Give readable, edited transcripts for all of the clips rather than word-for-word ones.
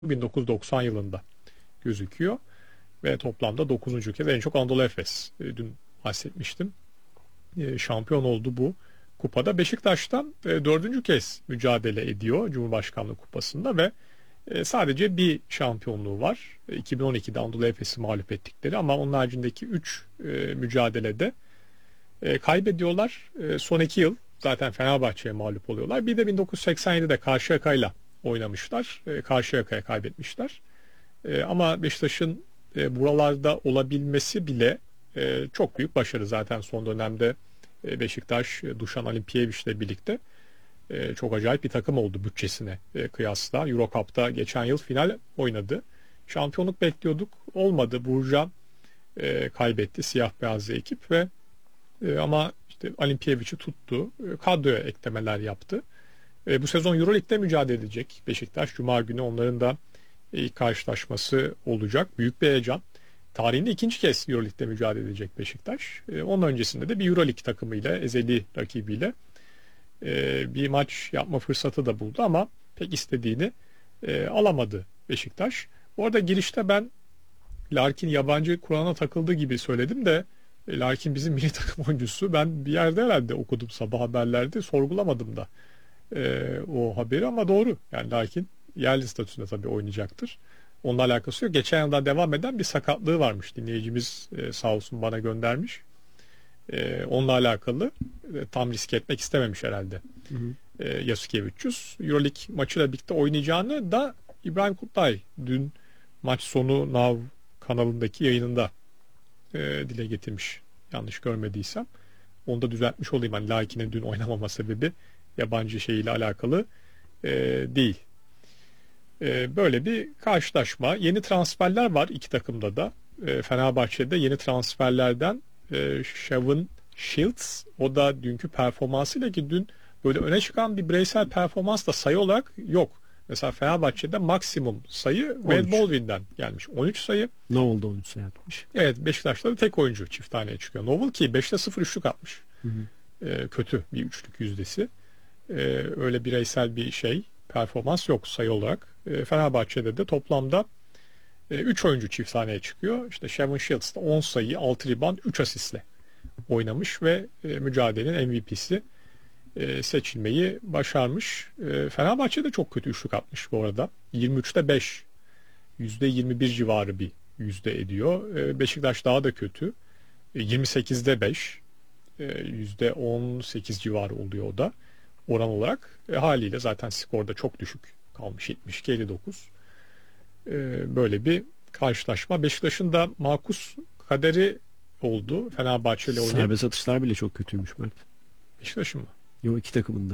1990 yılında gözüküyor ve toplamda 9. kez en çok Anadolu Efes, dün bahsetmiştim, şampiyon oldu bu kupada. Beşiktaş'tan 4. kez mücadele ediyor Cumhurbaşkanlığı Kupası'nda ve sadece bir şampiyonluğu var. 2012'de Anadolu Efes'i mağlup ettikleri, ama onun haricindeki 3 mücadelede kaybediyorlar. Son 2 yıl zaten Fenerbahçe'ye mağlup oluyorlar. Bir de 1987'de Karşıyaka'yla oynamışlar. Karşıyaka'ya kaybetmişler. Ama Beşiktaş'ın buralarda olabilmesi bile çok büyük başarı. Zaten son dönemde Beşiktaş, Dušan Alimpijević'le birlikte çok acayip bir takım oldu bütçesine kıyasla. Euro Cup'ta geçen yıl final oynadı. Şampiyonluk bekliyorduk. Olmadı. Burcan kaybetti, siyah beyazlı ekip ve ama işte Alimpijević'i tuttu. Kadroya eklemeler yaptı. Bu sezon Euroleague'de mücadele edecek Beşiktaş. Cuma günü onların da ilk karşılaşması olacak. Büyük bir heyecan. Tarihinde 2. kez Euroleague'de mücadele edecek Beşiktaş. Onun öncesinde de bir Euroleague takımıyla, ezeli rakibiyle bir maç yapma fırsatı da buldu ama pek istediğini alamadı Beşiktaş. Bu arada girişte ben Larkin yabancı kuralına takıldığı gibi söyledim de Larkin bizim milli takım oyuncusu. Ben bir yerde herhalde okudum sabah haberlerde, sorgulamadım da o haberi, ama doğru. Yani Larkin yerli statüsünde tabii oynayacaktır. Onunla alakası yok. Geçen yılda devam eden bir sakatlığı varmış. Dinleyicimiz sağ olsun bana göndermiş. Onunla alakalı tam risk etmek istememiş herhalde. Yasikevicius. Euroleague maçıyla birlikte oynayacağını da İbrahim Kutlay dün maç sonu Now kanalındaki yayınında dile getirmiş. Yanlış görmediysem. Onu da düzeltmiş olayım. Hani Larkin'in dün oynamama sebebi yabancı şeyiyle alakalı değil. Böyle bir karşılaşma. Yeni transferler var iki takımda da. Fenerbahçe'de yeni transferlerden Shavon Shields, o da dünkü performansıyla, ki dün böyle öne çıkan bir bireysel performans da sayı olarak yok. Mesela Fenerbahçe'de maksimum sayı Wade Baldwin'den gelmiş. 13 sayı. Ne oldu 13 sayı atmış? Evet, Beşiktaş'ta da tek oyuncu çift taneye çıkıyor. Novel ki 5'te 0 üçlük atmış. Kötü bir üçlük yüzdesi. Öyle bireysel bir performans yok sayı olarak. Fenerbahçe'de de toplamda 3 oyuncu çift taneye çıkıyor. İşte Shavon Shields da 10 sayı, 6 rebound, 3 asistle oynamış ve mücadelenin MVP'si seçilmeyi başarmış. Fenerbahçe de çok kötü üçlük atmış bu arada. 23'te 5. %21 civarı bir yüzde ediyor. Beşiktaş daha da kötü. 28'de 5. %18 civarı oluyor o da oran olarak. Haliyle zaten skorda çok düşük kalmış. 72-59. Böyle bir karşılaşma. Beşiktaş'ın da makus kaderi oldu. Fenerbahçe ile oynayıp. Serbest atışlar bile çok kötüymüş Mert. Beşiktaş'ın mı? Yok, iki takımında.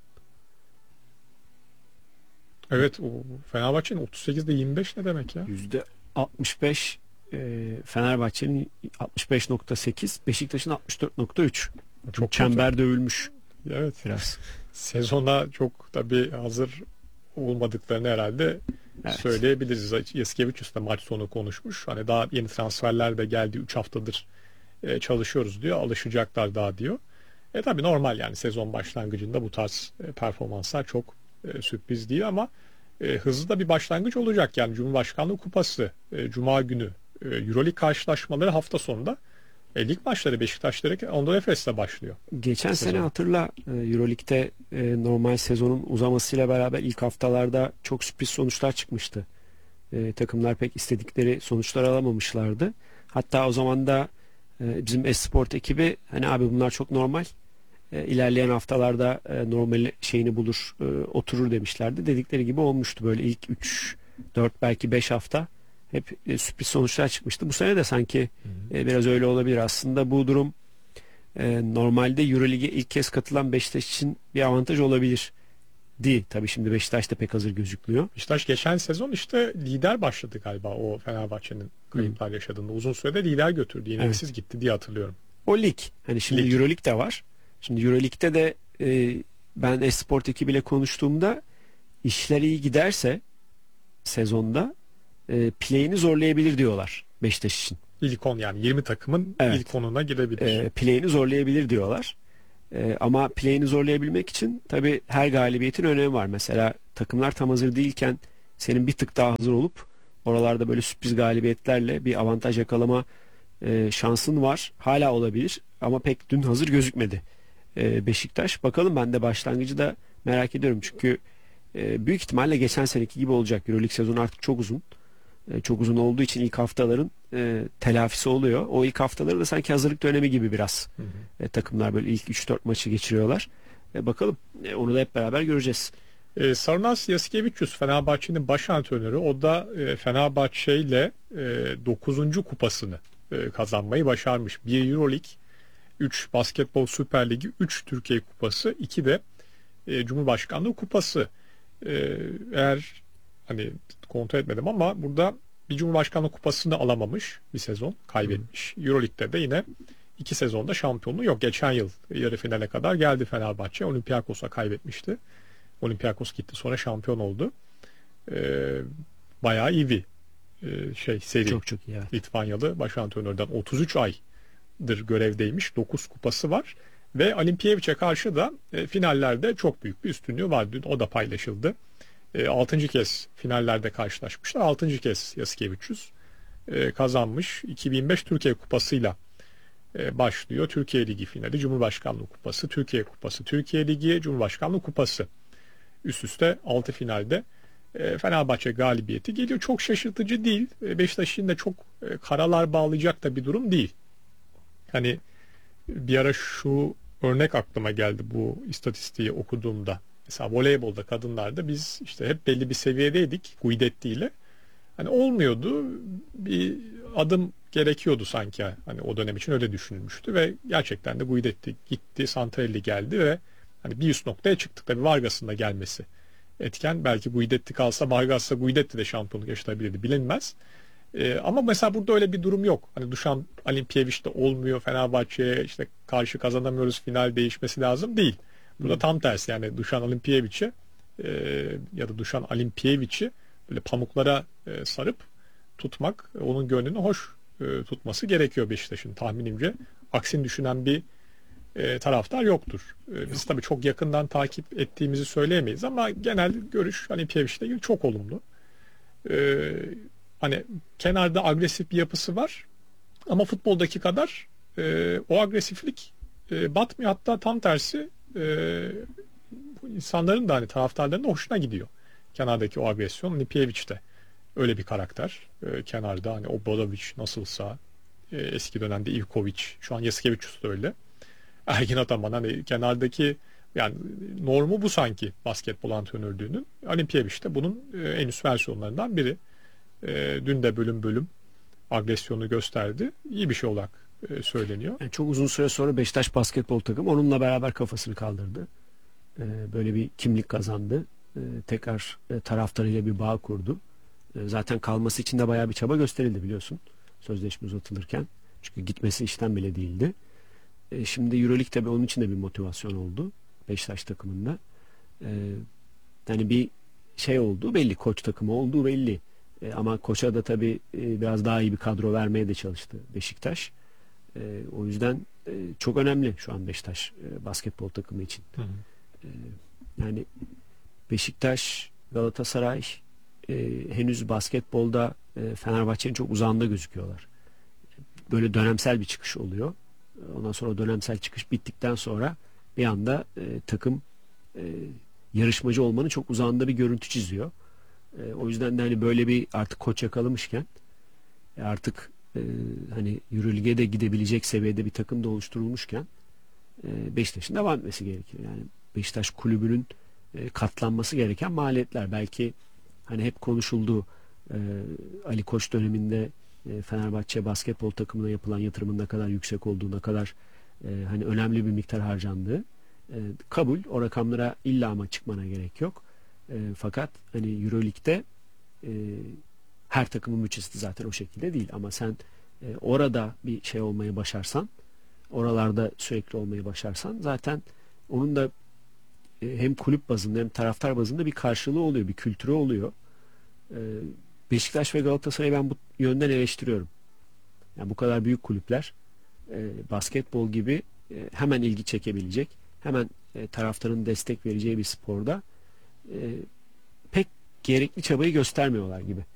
Evet, o Fenerbahçe'nin 38'de 25 ne demek ya? %65 Fenerbahçe'nin 65.8, Beşiktaş'ın 64.3. Çok çember kötü. Dövülmüş. Evet. Biraz. Sezona çok tabii hazır olmadıklarını herhalde söyleyebiliriz. Yasikevicius da maç sonu konuşmuş. Hani daha yeni transferler de geldi. 3 haftadır çalışıyoruz diyor. Alışacaklar daha diyor. Tabii normal, yani sezon başlangıcında bu tarz performanslar çok sürpriz değil, ama hızlı da bir başlangıç olacak. Yani Cumhurbaşkanlığı Kupası Cuma günü, Euroleague karşılaşmaları hafta sonunda, lig maçları Beşiktaş'ta Anadolu Efes'le başlıyor. Geçen sene hatırla, Euroleague'de normal sezonun uzamasıyla beraber ilk haftalarda çok sürpriz sonuçlar çıkmıştı. Takımlar pek istedikleri sonuçlar alamamışlardı. Hatta o zaman da bizim Esport ekibi, hani abi bunlar çok normal, ilerleyen haftalarda normal şeyini bulur, oturur demişlerdi. Dedikleri gibi olmuştu. Böyle ilk 3, 4 belki 5 hafta hep sürpriz sonuçlar çıkmıştı. Bu sene de sanki biraz öyle olabilir. Aslında bu durum normalde Euroleague'e ilk kez katılan Beşiktaş için bir avantaj olabilir. Tabii şimdi Beşiktaş da pek hazır gözükmüyor. Beşiktaş geçen sezon işte lider başladı galiba, o Fenerbahçe'nin kayıplar yaşadığında. Uzun sürede lider götürdü. Yenilgisiz gitti diye hatırlıyorum. O lig. Hani şimdi Euroleague de var. Şimdi Euroleague'de de ben Esport ekibiyle konuştuğumda işler iyi giderse sezonda play'ini zorlayabilir diyorlar Beşiktaş için. İlk 10, yani 20 takımın ilk 10'una girebilir. Play'ini zorlayabilir diyorlar. Ama play'ini zorlayabilmek için tabii her galibiyetin önemi var. Mesela takımlar tam hazır değilken senin bir tık daha hazır olup oralarda böyle sürpriz galibiyetlerle bir avantaj yakalama şansın var. Hala olabilir ama pek dün hazır gözükmedi Beşiktaş. Bakalım, ben de başlangıcı da merak ediyorum. Çünkü büyük ihtimalle geçen seneki gibi olacak. EuroLeague sezonu artık çok uzun. Çok uzun olduğu için ilk haftaların telafisi oluyor. O ilk haftaları da sanki hazırlık dönemi gibi biraz. Hı hı. Takımlar böyle ilk 3-4 maçı geçiriyorlar. Bakalım, onu da hep beraber göreceğiz. Sarunas Yasikevicius Fenerbahçe'nin baş antrenörü. O da Fenerbahçe ile 9. kupasını kazanmayı başarmış. Bir Euroleague, 3 Basketbol Süper Ligi, 3 Türkiye Kupası, 2 de Cumhurbaşkanlığı Kupası. Eğer hani kontrol etmedim ama burada bir Cumhurbaşkanlığı Kupası'nı alamamış, bir sezon kaybetmiş. Euroleague'de de yine 2 sezonda şampiyonluğu yok. Geçen yıl yarı finale kadar geldi Fenerbahçe. Olympiakos'a kaybetmişti. Olympiakos gitti, sonra şampiyon oldu. Ee, Bayağı iyi bir seri. Çok çok iyi. Evet. Litvanyalı baş antrenörden 33 aydır görevdeymiş. 9 kupası var. Ve Olimpiyevic'e karşı da finallerde çok büyük bir üstünlüğü var. Dün o da paylaşıldı. 6. kez finallerde karşılaşmışlar. 6. kez Yasikevicius kazanmış. 2005 Türkiye Kupası'yla başlıyor. Türkiye Ligi finali, Cumhurbaşkanlığı Kupası, Türkiye Kupası, Türkiye Ligi, Cumhurbaşkanlığı Kupası. Üst üste 6 finalde Fenerbahçe galibiyeti geliyor. Çok şaşırtıcı değil. Beşiktaş'ın da çok karalar bağlayacak da bir durum değil. Hani bir ara şu örnek aklıma geldi bu istatistiği okuduğumda. Mesela voleybolda, kadınlarda biz işte hep belli bir seviyedeydik Guidetti ile. Hani olmuyordu. Bir adım gerekiyordu sanki. Hani o dönem için öyle düşünülmüştü ve gerçekten de Guidetti gitti, Santarelli geldi ve hani bir üst noktaya çıktık. Tabii Vargas'ın da gelmesi etken. Belki Guidetti kalsa, Vargas'sa Guidetti de şampiyonluk yaşatabilirdi, bilinmez. Ama mesela burada öyle bir durum yok. Hani Dušan Alimpijević de olmuyor, Fenerbahçe'ye işte karşı kazanamıyoruz, final değişmesi lazım değil. Burada tam tersi, yani Dušan Alimpijević'i ya da Dušan Alimpijević'i böyle pamuklara sarıp tutmak, onun gönlünü hoş tutması gerekiyor Beşiktaş'ın tahminimce. Aksini düşünen bir taraftar yoktur. Biz tabii çok yakından takip ettiğimizi söyleyemeyiz ama genel görüş Alimpijević'le ilgili çok olumlu. Hani kenarda agresif bir yapısı var ama futboldaki kadar o agresiflik batmıyor. Hatta tam tersi, bu insanların da, hani taraftarların da hoşuna gidiyor. Kenardaki o agresyon. Lipijević de öyle bir karakter. Kenarda hani Obradović nasılsa, eski dönemde Ivković, şu an Yasikevicius da öyle. Ergin Ataman, hani kenardaki, yani normu bu sanki basketbol antrenörlüğünün. Alimpijević de bunun en üst versiyonlarından biri. Dün de bölüm bölüm agresyonu gösterdi. İyi bir şey olarak söyleniyor. Yani çok uzun süre sonra Beşiktaş basketbol takımı onunla beraber kafasını kaldırdı. Böyle bir kimlik kazandı. Tekrar taraftarıyla bir bağ kurdu. Zaten kalması için de bayağı bir çaba gösterildi, biliyorsun. Sözleşme uzatılırken. Çünkü gitmesi işten bile değildi. Şimdi EuroLeague tabii onun için de bir motivasyon oldu Beşiktaş takımında. Yani bir şey olduğu belli, koç takımı olduğu belli. Ama koça da tabii biraz daha iyi bir kadro vermeye de çalıştı Beşiktaş. O yüzden çok önemli şu an Beşiktaş basketbol takımı için. Hı hı. Yani Beşiktaş, Galatasaray henüz basketbolda Fenerbahçe'nin çok uzağında gözüküyorlar. Böyle dönemsel bir çıkış oluyor. Ondan sonra o dönemsel çıkış bittikten sonra bir anda takım yarışmacı olmanın çok uzağında bir görüntü çiziyor. O yüzden de hani böyle bir artık koç yakalamışken artık hani EuroLeague'e de gidebilecek seviyede bir takım da oluşturulmuşken Beşiktaş'ın devam etmesi gerekiyor. Yani Beşiktaş kulübünün katlanması gereken maliyetler, belki hani hep konuşuldu, Ali Koç döneminde Fenerbahçe basketbol takımına yapılan yatırımın ne kadar yüksek olduğu, ne kadar hani önemli bir miktar harcandığı kabul. O rakamlara illa ama çıkmana gerek yok. Fakat hani EuroLeague'de her takımın bütçesi zaten o şekilde değil ama sen orada bir şey olmayı başarsan, oralarda sürekli olmayı başarsan zaten onun da hem kulüp bazında hem taraftar bazında bir karşılığı oluyor, bir kültürü oluyor. Beşiktaş ve Galatasaray'ı ben bu yönden eleştiriyorum. Yani bu kadar büyük kulüpler basketbol gibi hemen ilgi çekebilecek, hemen taraftarın destek vereceği bir sporda pek gerekli çabayı göstermiyorlar gibi.